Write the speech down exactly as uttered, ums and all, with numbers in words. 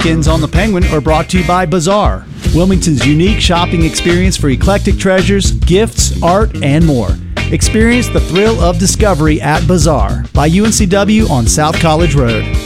Weekends on the Penguin are brought to you by Bazaar, Wilmington's unique shopping experience for eclectic treasures, gifts, art, and more. Experience the thrill of discovery at Bazaar by U N C W on South College Road.